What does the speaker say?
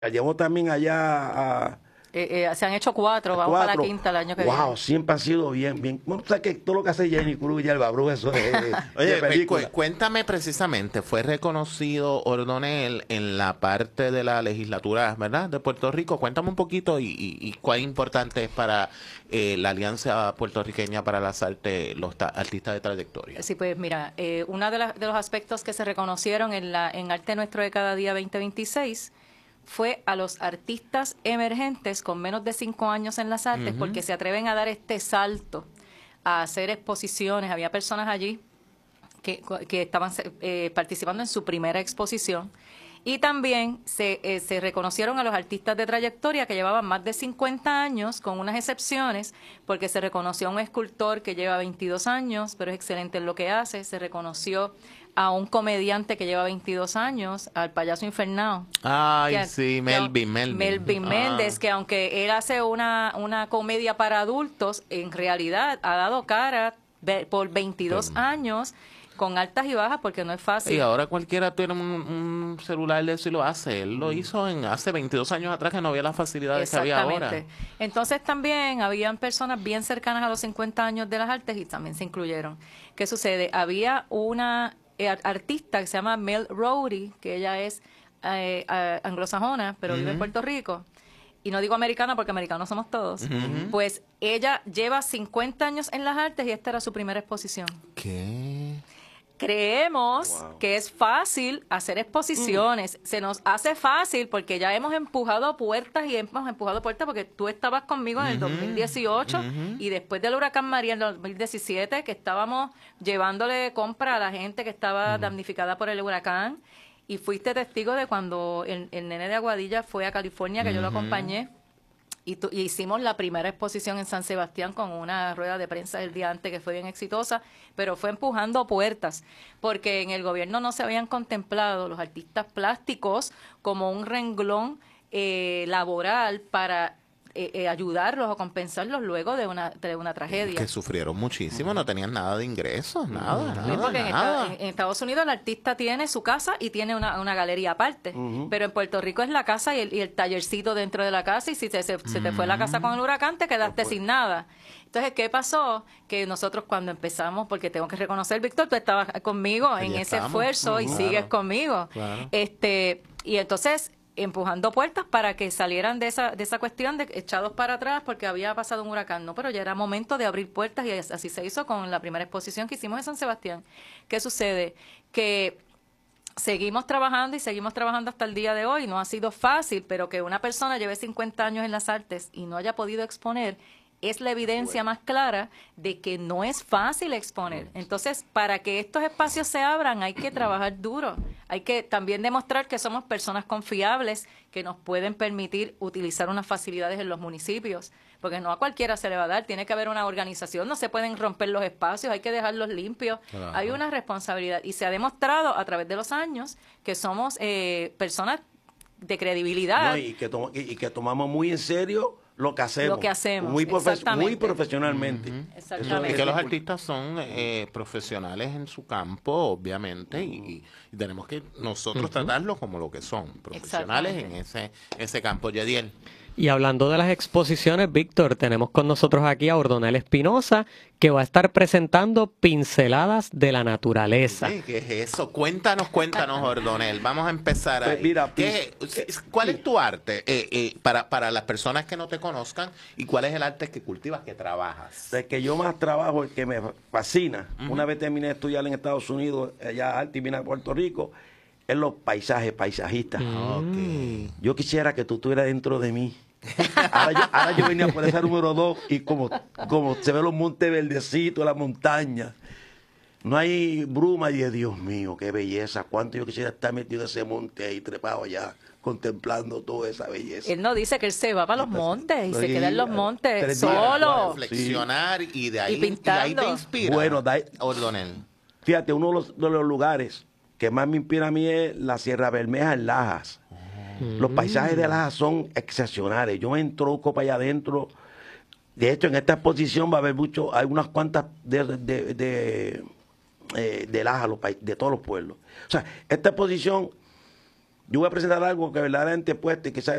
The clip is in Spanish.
La llevó también allá a Se han hecho 4, vamos para la 4. quinta el año que Wow, viene. siempre ha sido bien, bien. Bueno, sabes que todo lo que hace Jenny Cruz y Alba Bruja, eso es Oye, de película. cuéntame precisamente, fue reconocido Ordonel en la parte de la legislatura, ¿verdad?, de Puerto Rico. Cuéntame un poquito y cuán importante es para la Alianza Puertorriqueña para las Artes, los artistas de trayectoria. Sí, pues mira, uno de los aspectos que se reconocieron en Arte Nuestro de Cada Día 2026 fue a los artistas emergentes con menos de 5 años en las artes, porque se atreven a dar este salto, a hacer exposiciones. Había personas allí que estaban participando en su primera exposición. Y también se reconocieron a los artistas de trayectoria que llevaban más de 50 años, con unas excepciones, porque se reconoció a un escultor que lleva 22 años, pero es excelente en lo que hace. Se reconoció a un comediante que lleva 22 años, al payaso Infernado. Ay, sí, Melvin. Melvin Méndez, que aunque él hace una comedia para adultos, en realidad ha dado cara por 22 años, con altas y bajas, porque no es fácil. Y ahora cualquiera tiene un celular de eso y lo hace. Él lo hizo hace 22 años atrás, que no había las facilidades que había ahora. Entonces también habían personas bien cercanas a los 50 años de las artes y también se incluyeron. ¿Qué sucede? Había una artista que se llama Mel Rowdy, que ella es anglosajona, pero vive en Puerto Rico. Y no digo americana porque americanos somos todos. Pues ella lleva 50 años en las artes y esta era su primera exposición. ¿Qué? Creemos que es fácil hacer exposiciones. Se nos hace fácil porque ya hemos empujado puertas porque tú estabas conmigo en el 2018 y después del huracán María en el 2017, que estábamos llevándole compra a la gente que estaba damnificada por el huracán, y fuiste testigo de cuando el nene de Aguadilla fue a California, que yo lo acompañé. Y hicimos la primera exposición en San Sebastián con una rueda de prensa el día antes que fue bien exitosa, pero fue empujando puertas, porque en el gobierno no se habían contemplado los artistas plásticos como un renglón laboral para ayudarlos o compensarlos luego de una tragedia. Que sufrieron muchísimo, no tenían nada de ingresos, nada. Porque en Estados Unidos el artista tiene su casa y tiene una galería aparte, pero en Puerto Rico es la casa y el tallercito dentro de la casa, y si se te fue la casa con el huracán, te quedaste sin nada. Entonces, ¿qué pasó? Que nosotros cuando empezamos, porque tengo que reconocer, Víctor, tú estabas conmigo en ese esfuerzo y sigues conmigo. Claro. Y entonces empujando puertas para que salieran de esa cuestión de echados para atrás porque había pasado un huracán. No, pero ya era momento de abrir puertas, y así se hizo con la primera exposición que hicimos en San Sebastián. ¿Qué sucede? Que seguimos trabajando hasta el día de hoy. No ha sido fácil, pero que una persona lleve 50 años en las artes y no haya podido exponer es la evidencia más clara de que no es fácil exponer. Entonces, para que estos espacios se abran, hay que trabajar duro. Hay que también demostrar que somos personas confiables, que nos pueden permitir utilizar unas facilidades en los municipios, porque no a cualquiera se le va a dar. Tiene que haber una organización, no se pueden romper los espacios, hay que dejarlos limpios. Claro. Hay una responsabilidad, y se ha demostrado a través de los años que somos personas de credibilidad. No, y que tomamos muy en serio lo que hacemos. Muy profesionalmente. Exactamente. Es que los artistas son profesionales en su campo, obviamente, y tenemos que nosotros tratarlos como lo que son, profesionales en ese campo. Yadiel. Y hablando de las exposiciones, Víctor, tenemos con nosotros aquí a Ordonel Espinosa, que va a estar presentando Pinceladas de la Naturaleza. Sí, ¿qué es eso? Cuéntanos, Ordonel. Vamos a empezar ahí. Mira, ¿cuál es tu arte para las personas que no te conozcan, y cuál es el arte que cultivas, que trabajas? El que yo más trabajo, el que me fascina, una vez terminé de estudiar en Estados Unidos, allá arte y vine a Puerto Rico, es los paisajistas. Yo quisiera que tú estuvieras dentro de mí. Ahora yo venía por esa número 2 y como se ven los montes verdecitos, la montaña, no hay bruma, y Dios mío, qué belleza, cuánto yo quisiera estar metido en ese monte ahí, trepado allá, contemplando toda esa belleza. Él no dice que él se va para los montes y se queda en los montes solo, reflexionar y de ahí, pintando. Y ahí te inspira. Bueno, Ordonel. Fíjate, uno de los lugares que más me inspira a mí es la Sierra Bermeja en Lajas. Los paisajes de Lajas son excepcionales. Yo me introduzco para allá adentro. De hecho, en esta exposición va a haber hay unas cuantas de Lajas, de todos los pueblos. O sea, esta exposición yo voy a presentar algo que verdaderamente pueste, que